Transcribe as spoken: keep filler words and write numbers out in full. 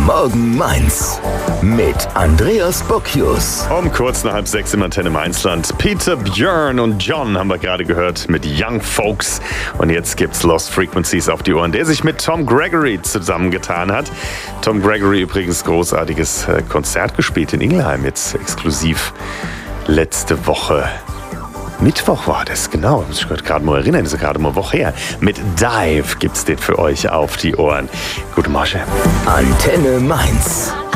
Morgen Mainz mit Andreas Bocchius. Um kurz nach halb sechs im Antenne Mainzland. Peter, Björn und John haben wir gerade gehört mit Young Folks. Und jetzt gibt's Lost Frequencies auf die Ohren, der sich mit Tom Gregory zusammengetan hat. Tom Gregory übrigens großartiges Konzert gespielt in Ingelheim, jetzt exklusiv letzte Woche. Mittwoch war das, genau. Muss ich gerade mal erinnern, das ist gerade mal eine Woche her. Mit Dive gibt's den für euch auf die Ohren. Gute Masche. Antenne Mainz.